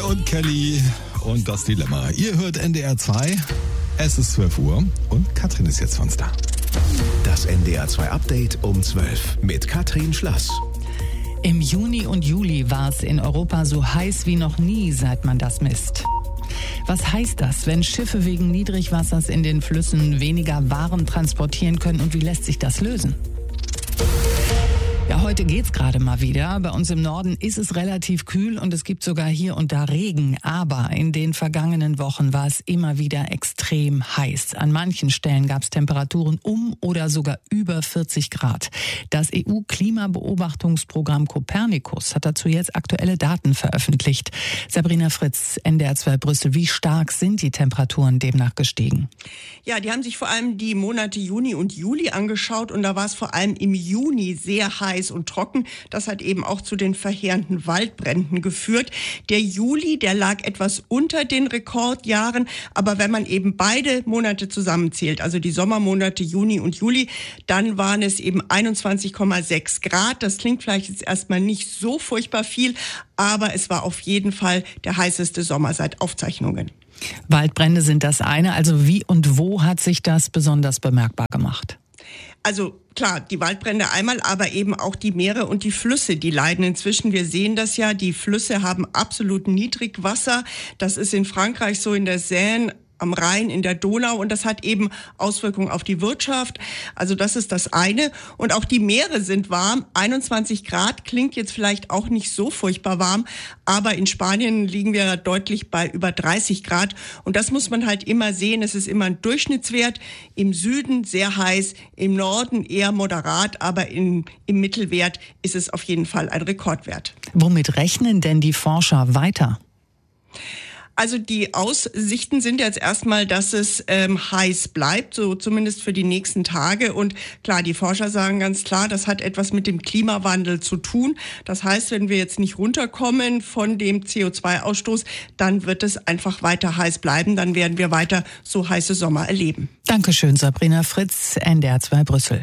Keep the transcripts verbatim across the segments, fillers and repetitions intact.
und Kelly und das Dilemma. Ihr hört N D R zwei, es ist zwölf Uhr und Katrin ist jetzt für uns da. Das N D R zwei Update um zwölf mit Katrin Schlass. Im Juni und Juli war es in Europa so heiß wie noch nie, seit man das misst. Was heißt das, wenn Schiffe wegen Niedrigwassers in den Flüssen weniger Waren transportieren können und wie lässt sich das lösen? Ja, heute geht's gerade mal wieder. Bei uns im Norden ist es relativ kühl und es gibt sogar hier und da Regen. Aber in den vergangenen Wochen war es immer wieder extrem heiß. An manchen Stellen gab es Temperaturen um oder sogar über vierzig Grad. Das E U-Klimabeobachtungsprogramm Copernicus hat dazu jetzt aktuelle Daten veröffentlicht. Sabrina Fritz, N D R zwei Brüssel. Wie stark sind die Temperaturen demnach gestiegen? Ja, die haben sich vor allem die Monate Juni und Juli angeschaut und da war es vor allem im Juni sehr heiß und trocken. Das hat eben auch zu den verheerenden Waldbränden geführt. Der Juli, der lag etwas unter den Rekordjahren, aber wenn man eben beide Monate zusammenzählt, also die Sommermonate Juni und Juli, dann waren es eben einundzwanzig Komma sechs Grad. Das klingt vielleicht jetzt erstmal nicht so furchtbar viel, aber es war auf jeden Fall der heißeste Sommer seit Aufzeichnungen. Waldbrände sind das eine, also wie und wo hat sich das besonders bemerkbar gemacht? Also klar, die Waldbrände einmal, aber eben auch die Meere und die Flüsse, die leiden inzwischen. Wir sehen das ja, die Flüsse haben absolut Niedrigwasser. Das ist in Frankreich so, in der Seine, am Rhein, in der Donau und das hat eben Auswirkungen auf die Wirtschaft. Also das ist das eine. Und auch die Meere sind warm. einundzwanzig Grad klingt jetzt vielleicht auch nicht so furchtbar warm, aber in Spanien liegen wir deutlich bei über dreißig Grad und das muss man halt immer sehen. Es ist immer ein Durchschnittswert. Im Süden sehr heiß, im Norden eher moderat, aber in, im Mittelwert ist es auf jeden Fall ein Rekordwert. Womit rechnen denn die Forscher weiter? Also die Aussichten sind jetzt erstmal, dass es ähm, heiß bleibt, so zumindest für die nächsten Tage. Und klar, die Forscher sagen ganz klar, das hat etwas mit dem Klimawandel zu tun. Das heißt, wenn wir jetzt nicht runterkommen von dem C O zwei Ausstoß, dann wird es einfach weiter heiß bleiben. Dann werden wir weiter so heiße Sommer erleben. Dankeschön, Sabrina Fritz, N D R zwei Brüssel.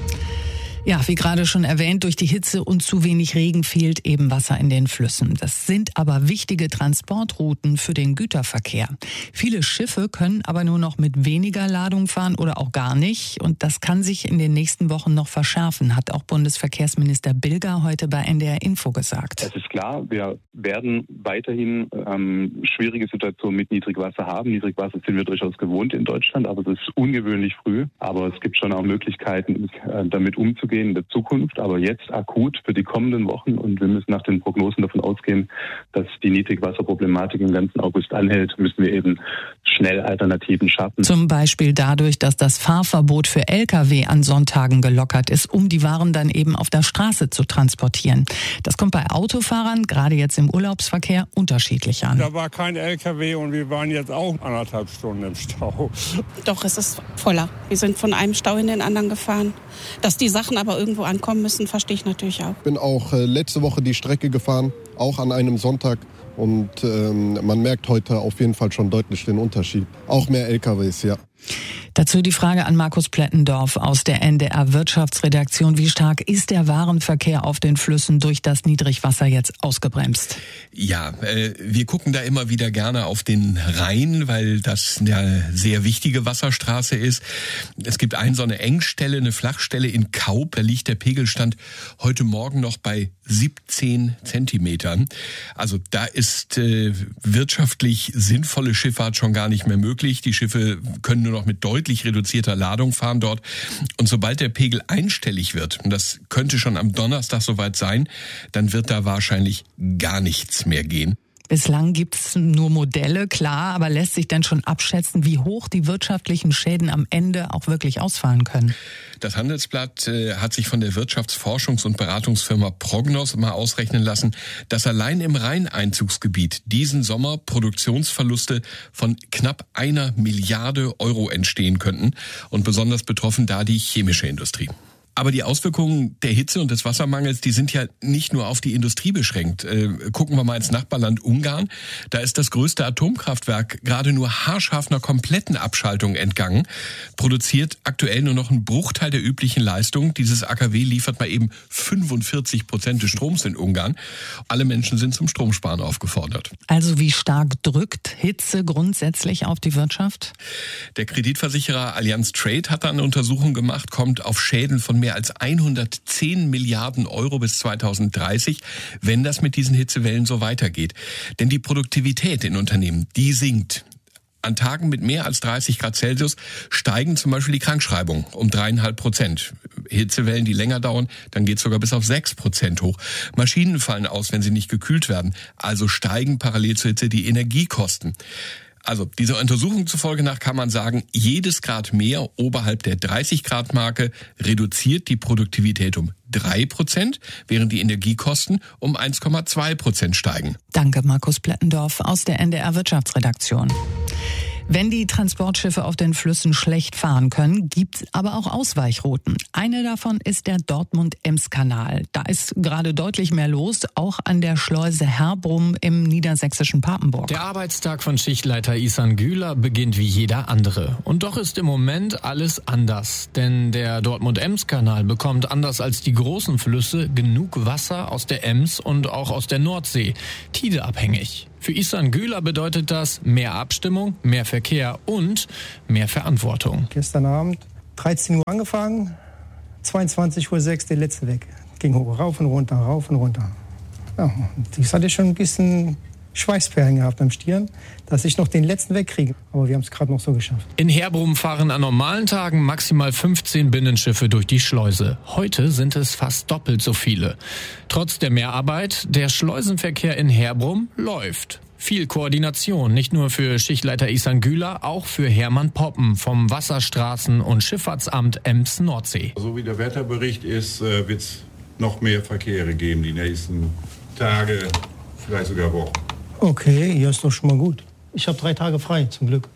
Ja, wie gerade schon erwähnt, durch die Hitze und zu wenig Regen fehlt eben Wasser in den Flüssen. Das sind aber wichtige Transportrouten für den Güterverkehr. Viele Schiffe können aber nur noch mit weniger Ladung fahren oder auch gar nicht. Und das kann sich in den nächsten Wochen noch verschärfen, hat auch Bundesverkehrsminister Bilger heute bei N D R Info gesagt. Es ist klar, wir werden weiterhin ähm, schwierige Situationen mit Niedrigwasser haben. Niedrigwasser sind wir durchaus gewohnt in Deutschland, aber es ist ungewöhnlich früh. Aber es gibt schon auch Möglichkeiten, äh, damit umzugehen in der Zukunft, aber jetzt akut für die kommenden Wochen und wir müssen nach den Prognosen davon ausgehen, dass die Niedrigwasserproblematik im ganzen August anhält, müssen wir eben schnell Alternativen schaffen. Zum Beispiel dadurch, dass das Fahrverbot für L K W an Sonntagen gelockert ist, um die Waren dann eben auf der Straße zu transportieren. Das kommt bei Autofahrern, gerade jetzt im Urlaubsverkehr, unterschiedlich an. Da war kein L K W und wir waren jetzt auch anderthalb Stunden im Stau. Doch, es ist voller. Wir sind von einem Stau in den anderen gefahren. Dass die Sachen aber irgendwo ankommen müssen, verstehe ich natürlich auch. Ich bin auch äh, letzte Woche die Strecke gefahren, auch an einem Sonntag. Und ähm, man merkt heute auf jeden Fall schon deutlich den Unterschied. Auch mehr L K Ws, ja. Dazu die Frage an Markus Plettendorf aus der N D R Wirtschaftsredaktion. Wie stark ist der Warenverkehr auf den Flüssen durch das Niedrigwasser jetzt ausgebremst? Ja, äh, wir gucken da immer wieder gerne auf den Rhein, weil das eine sehr wichtige Wasserstraße ist. Es gibt eine so eine Engstelle, eine Flachstelle in Kaup. Da liegt der Pegelstand heute Morgen noch bei siebzehn Zentimetern. Also da ist äh, wirtschaftlich sinnvolle Schifffahrt schon gar nicht mehr möglich. Die Schiffe können nur noch mit deutlich reduzierter Ladung fahren dort. Und sobald der Pegel einstellig wird, und das könnte schon am Donnerstag soweit sein, dann wird da wahrscheinlich gar nichts mehr gehen. Bislang gibt es nur Modelle, klar, aber lässt sich denn schon abschätzen, wie hoch die wirtschaftlichen Schäden am Ende auch wirklich ausfallen können? Das Handelsblatt äh, hat sich von der Wirtschaftsforschungs- und Beratungsfirma Prognos mal ausrechnen lassen, dass allein im Rheineinzugsgebiet diesen Sommer Produktionsverluste von knapp einer Milliarde Euro entstehen könnten. Und besonders betroffen da die chemische Industrie. Aber die Auswirkungen der Hitze und des Wassermangels, die sind ja nicht nur auf die Industrie beschränkt. Äh, gucken wir mal ins Nachbarland Ungarn. Da ist das größte Atomkraftwerk gerade nur haarscharf einer kompletten Abschaltung entgangen. Produziert aktuell nur noch einen Bruchteil der üblichen Leistung. Dieses A K W liefert mal eben fünfundvierzig Prozent des Stroms in Ungarn. Alle Menschen sind zum Stromsparen aufgefordert. Also wie stark drückt Hitze grundsätzlich auf die Wirtschaft? Der Kreditversicherer Allianz Trade hat da eine Untersuchung gemacht, kommt auf Schäden von mehr als hundertzehn Milliarden Euro bis zweitausenddreißig, wenn das mit diesen Hitzewellen so weitergeht. Denn die Produktivität in Unternehmen, die sinkt. An Tagen mit mehr als dreißig Grad Celsius steigen zum Beispiel die Krankschreibungen um dreieinhalb Prozent. Hitzewellen, die länger dauern, dann geht es sogar bis auf sechs Prozent hoch. Maschinen fallen aus, wenn sie nicht gekühlt werden. Also steigen parallel zur Hitze die Energiekosten. Also dieser Untersuchung zufolge nach kann man sagen, jedes Grad mehr oberhalb der dreißig Grad Marke reduziert die Produktivität um drei Prozent, während die Energiekosten um eins Komma zwei Prozent steigen. Danke, Markus Plettendorf aus der N D R Wirtschaftsredaktion. Wenn die Transportschiffe auf den Flüssen schlecht fahren können, gibt's aber auch Ausweichrouten. Eine davon ist der Dortmund-Ems-Kanal. Da ist gerade deutlich mehr los, auch an der Schleuse Herbrum im niedersächsischen Papenburg. Der Arbeitstag von Schichtleiter Ihsan Güler beginnt wie jeder andere. Und doch ist im Moment alles anders. Denn der Dortmund-Ems-Kanal bekommt anders als die großen Flüsse genug Wasser aus der Ems und auch aus der Nordsee, tideabhängig. Für Ihsan Güler bedeutet das mehr Abstimmung, mehr Verkehr und mehr Verantwortung. Gestern Abend dreizehn Uhr angefangen, zweiundzwanzig Uhr sechs der letzte weg. Ging hoch, rauf und runter, rauf und runter. Ja, das hatte schon ein bisschen Schweißperlen gehabt am Stirn, dass ich noch den letzten wegkriege. Aber wir haben es gerade noch so geschafft. In Herbrum fahren an normalen Tagen maximal fünfzehn Binnenschiffe durch die Schleuse. Heute sind es fast doppelt so viele. Trotz der Mehrarbeit, der Schleusenverkehr in Herbrum läuft. Viel Koordination, nicht nur für Schichtleiter Ihsan Güler, auch für Hermann Poppen vom Wasserstraßen- und Schifffahrtsamt Ems-Nordsee. So wie der Wetterbericht ist, wird es noch mehr Verkehre geben die nächsten Tage, vielleicht sogar Wochen. Okay, ja, ist doch schon mal gut. Ich habe drei Tage frei, zum Glück.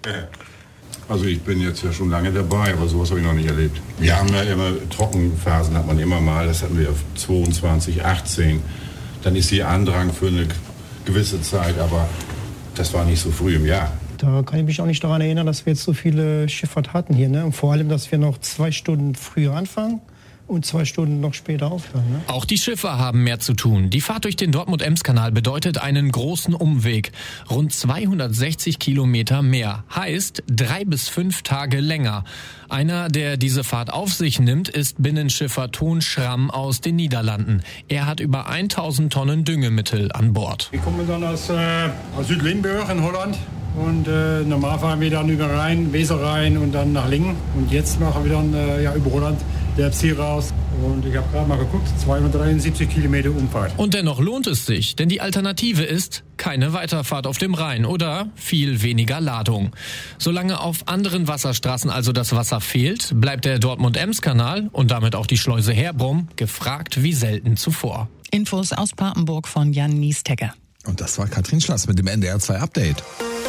Also ich bin jetzt ja schon lange dabei, aber sowas habe ich noch nicht erlebt. Wir haben ja immer Trockenphasen, hat man immer mal. Das hatten wir auf zweiundzwanzig achtzehn. Dann ist hier Andrang für eine gewisse Zeit, aber das war nicht so früh im Jahr. Da kann ich mich auch nicht daran erinnern, dass wir jetzt so viele Schifffahrt hatten hier. Ne? Und vor allem, dass wir noch zwei Stunden früher anfangen und zwei Stunden noch später aufhören. Ne? Auch die Schiffer haben mehr zu tun. Die Fahrt durch den Dortmund-Ems-Kanal bedeutet einen großen Umweg. Rund zweihundertsechzig Kilometer mehr. Heißt drei bis fünf Tage länger. Einer, der diese Fahrt auf sich nimmt, ist Binnenschiffer Toon Schramm aus den Niederlanden. Er hat über tausend Tonnen Düngemittel an Bord. Wir kommen dann aus, äh, aus Süd-Limburg in Holland. Und äh, normal fahren wir dann über Rhein, Weser rein und dann nach Lingen. Und jetzt machen wir dann äh, ja, über Holland der Ziel raus. Und ich habe gerade mal geguckt, zweihundertdreiundsiebzig Kilometer Umfahrt. Und dennoch lohnt es sich, denn die Alternative ist keine Weiterfahrt auf dem Rhein oder viel weniger Ladung. Solange auf anderen Wasserstraßen also das Wasser fehlt, bleibt der Dortmund-Ems-Kanal und damit auch die Schleuse Herbrum gefragt wie selten zuvor. Infos aus Papenburg von Jan Niestegger. Und das war Katrin Schlass mit dem N D R zwei Update.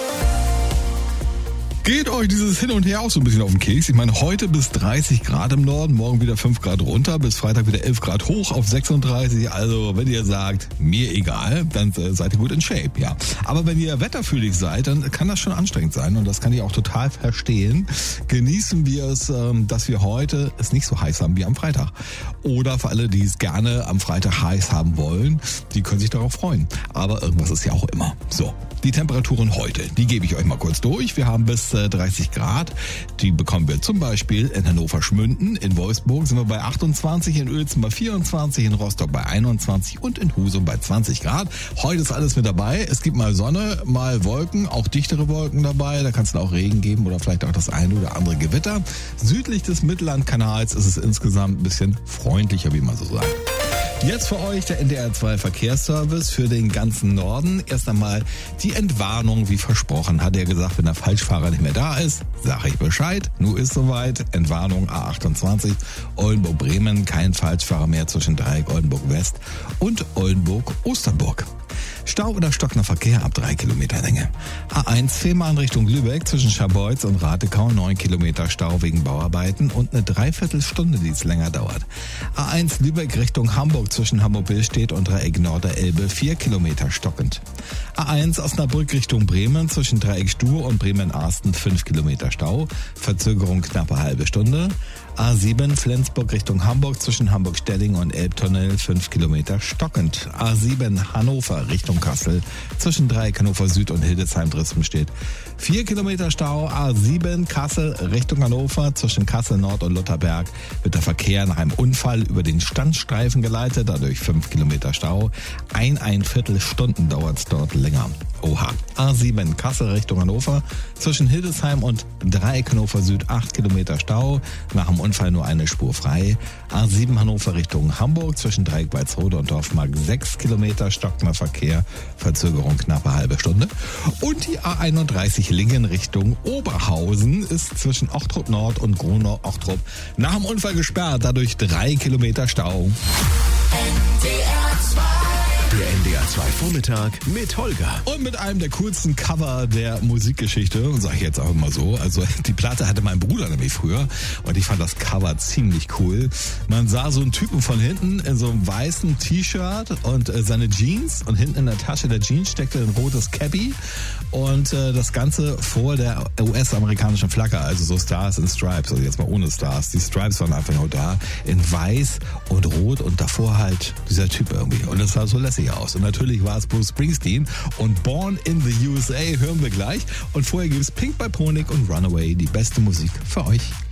Geht euch dieses Hin und Her auch so ein bisschen auf den Keks? Ich meine, heute bis dreißig Grad im Norden, morgen wieder fünf Grad runter, bis Freitag wieder elf Grad hoch auf sechsunddreißig. Also, wenn ihr sagt, mir egal, dann äh, seid ihr gut in Shape, ja. Aber wenn ihr wetterfühlig seid, dann kann das schon anstrengend sein und das kann ich auch total verstehen. Genießen wir es, ähm, dass wir heute es nicht so heiß haben wie am Freitag. Oder für alle, die es gerne am Freitag heiß haben wollen, die können sich darauf freuen. Aber irgendwas ist ja auch immer. So, die Temperaturen heute, die gebe ich euch mal kurz durch. Wir haben bis dreißig Grad. Die bekommen wir zum Beispiel in Hannover-Schmünden. In Wolfsburg sind wir bei achtundzwanzig, in Uelzen bei vierundzwanzig, in Rostock bei einundzwanzig und in Husum bei zwanzig Grad. Heute ist alles mit dabei. Es gibt mal Sonne, mal Wolken, auch dichtere Wolken dabei. Da kann es dann auch Regen geben oder vielleicht auch das eine oder andere Gewitter. Südlich des Mittellandkanals ist es insgesamt ein bisschen freundlicher, wie man so sagt. Jetzt für euch der N D R zwei Verkehrsservice für den ganzen Norden. Erst einmal die Entwarnung, wie versprochen, hat er gesagt, wenn der Falschfahrer nicht mehr da ist, sage ich Bescheid. Nun ist soweit. Entwarnung A achtundzwanzig, Oldenburg-Bremen, kein Falschfahrer mehr zwischen Dreieck Oldenburg-West und Oldenburg-Osternburg. Stau oder stockender Verkehr ab drei Kilometer Länge. A eins Fehmarn Richtung Lübeck zwischen Scharbeutz und Ratekau neun Kilometer Stau wegen Bauarbeiten und eine Dreiviertelstunde, die es länger dauert. A eins Lübeck Richtung Hamburg zwischen Hamburg-Billstedt und Dreieck Nord der Elbe vier Kilometer stockend. A eins Osnabrück Richtung Bremen zwischen Dreieck Stur und Bremen-Arsten fünf Kilometer Stau, Verzögerung knappe halbe Stunde. A sieben Flensburg Richtung Hamburg zwischen Hamburg-Stelling und Elbtunnel fünf Kilometer stockend. A sieben Hannover Richtung Kassel zwischen Dreieck Hannover Süd und Hildesheim-Drispenstedt vier Kilometer Stau. A sieben Kassel Richtung Hannover zwischen Kassel Nord und Lutherberg wird der Verkehr nach einem Unfall über den Standstreifen geleitet, dadurch fünf Kilometer Stau. Ein, ein Viertelstunden dauert es dort länger. Oha. A sieben Kassel Richtung Hannover zwischen Hildesheim und Dreieck Hannover Süd acht Kilometer Stau. Nach dem Unfall nur eine Spur frei. A sieben Hannover Richtung Hamburg zwischen Dreieck Walsrode und Dorfmark sechs Kilometer stockender Verkehr. Verzögerung knappe halbe Stunde. Und die A einunddreißig Lingen Richtung Oberhausen ist zwischen Ochtrup Nord und Gronau-Ochtrup nach dem Unfall gesperrt. Dadurch drei Kilometer Stau. Der N D R zwei Vormittag mit Holger. Und mit einem der coolsten Cover der Musikgeschichte, sag ich jetzt auch immer so. Also die Platte hatte mein Bruder nämlich früher und ich fand das Cover ziemlich cool. Man sah so einen Typen von hinten in so einem weißen T-Shirt und äh, seine Jeans und hinten in der Tasche der Jeans steckte ein rotes Cappy und äh, das Ganze vor der U S-amerikanischen Flagge, also so Stars and Stripes, also jetzt mal ohne Stars. Die Stripes waren einfach nur da in weiß und rot und davor halt dieser Typ irgendwie. Und das sah so lässig aus. Und natürlich war es Bruce Springsteen und Born in the U S A hören wir gleich. Und vorher gibt es Pink by Ponic und Runaway, die beste Musik für euch.